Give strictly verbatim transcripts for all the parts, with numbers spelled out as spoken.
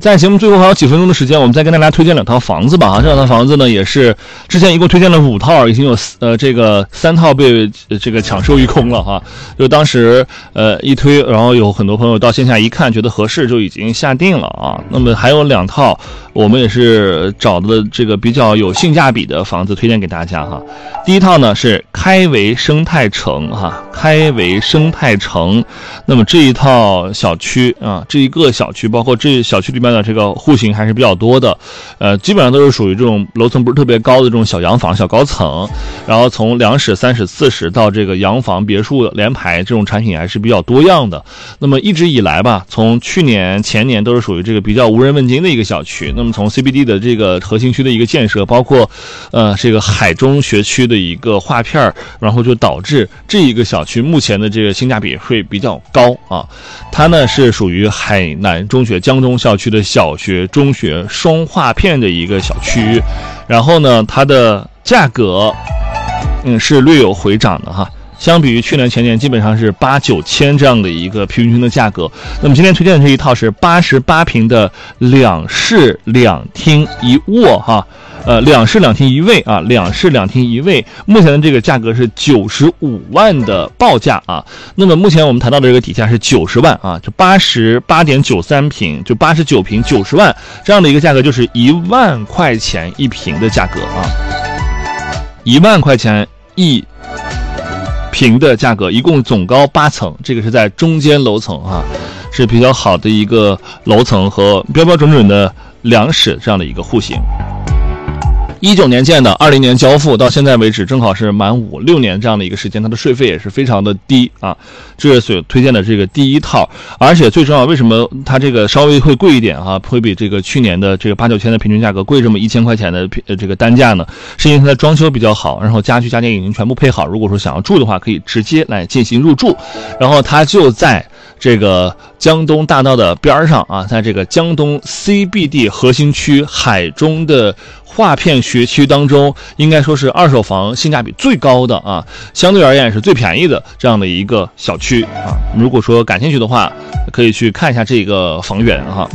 在节目最后还有几分钟的时间，我们再跟大家推荐两套房子吧。啊，这两套房子呢，也是之前一共推荐了五套，已经有呃这个三套被、呃、这个抢售一空了哈。就当时呃一推，然后有很多朋友到线下一看，觉得合适就已经下定了啊。那么还有两套，我们也是找的这个比较有性价比的房子推荐给大家哈。第一套呢是开维生态城哈，开维生态城。那么这一套小区啊，这一个小区，包括这小区里面的这个户型还是比较多的，呃，基本上都是属于这种楼层不是特别高的这种小洋房、小高层，然后从两室、三室、四室到这个洋房、别墅联排这种产品还是比较多样的。那么一直以来吧，从去年、前年都是属于这个比较无人问津的一个小区。那么从 C B D 的这个核心区的一个建设，包括呃这个海中学区的一个划片，然后就导致这一个小区目前的这个性价比会比较高啊。它呢是属于海南中学江中校区的小学、中学双划片的一个小区，然后呢，它的价格嗯是略有回涨的哈。相比于去年前年基本上是八九千这样的一个平均的价格。那么今天推荐的这一套是八十八平的两室两厅一卧哈，呃两室两厅一卫啊，两室两厅一卫，目前的这个价格是九十五万的报价啊。那么目前我们谈到的这个底价是九十万啊，就八十八点九三平，就八十九平九十万这样的一个价格，就是一万块钱一平的价格啊，一万块钱一平的价格，一共总高八层，这个是在中间楼层啊，是比较好的一个楼层和标标准准的两室这样的一个户型。一九年建的，二零年交付，到现在为止正好是满五六年这样的一个时间，它的税费也是非常的低啊。这是所推荐的这个第一套，而且最重要，为什么它这个稍微会贵一点啊？会比这个去年的这个八九千的平均价格贵这么一千块钱的这个单价呢？是因为它的装修比较好，然后家具家电已经全部配好，如果说想要住的话，可以直接来进行入住。然后它就在这个江东大道的边上啊，在这个江东 C B D 核心区海中的划片学区当中，应该说是二手房性价比最高的啊，相对而言也是最便宜的这样的一个小区啊。如果说感兴趣的话，可以去看一下这个房源哈。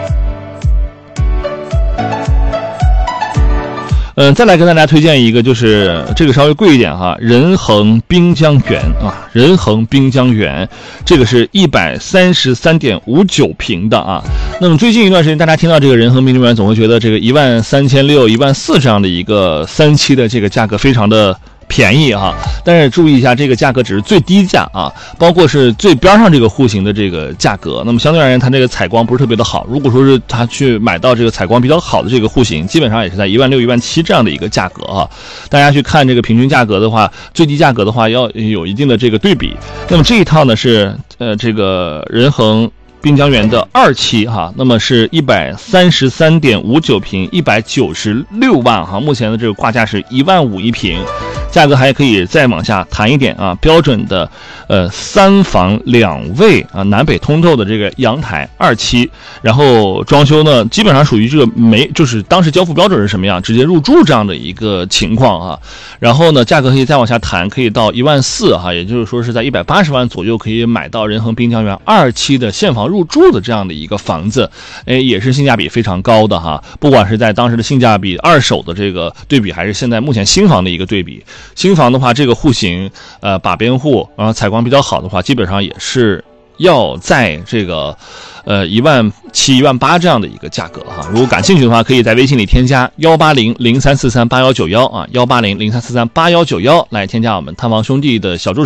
嗯，再来跟大家推荐一个，就是这个稍微贵一点哈，仁恒滨江园啊，仁恒滨江园，这个是一百三十三点五九平的啊。那么最近一段时间，大家听到这个仁恒滨江园，总会觉得这个一万三千六、一万四这样的一个三期的这个价格非常的便宜哈，但是注意一下，这个价格只是最低价啊，包括是最边上这个户型的这个价格。那么相对而言，它这个采光不是特别的好。如果说是他去买到这个采光比较好的这个户型，基本上也是在一万六、一万七这样的一个价格哈。大家去看这个平均价格的话，最低价格的话要有一定的这个对比。那么这一套呢是呃这个仁恒滨江园的二期哈，那么是一百三十三点五九平，一百九十六万哈，目前的这个挂价是一万五一平。价格还可以再往下谈一点啊，标准的呃三房两卫啊，南北通透的这个阳台二期，然后装修呢基本上属于这个没，就是当时交付标准是什么样，直接入住这样的一个情况啊。然后呢，价格可以再往下谈，可以到一万四哈，也就是说是在一百八十万左右可以买到仁恒滨江园二期的现房入住的这样的一个房子，哎，也是性价比非常高的哈。不管是在当时的性价比二手的这个对比，还是现在目前新房的一个对比。新房的话，这个户型，呃，把边户，然后采光比较好的话，基本上也是要在这个，呃，一万七、一万八这样的一个价格哈。如果感兴趣的话，可以在微信里添加幺八零零三四三八幺九幺啊，幺八零零三四三八幺九幺来添加我们探房兄弟的小助手。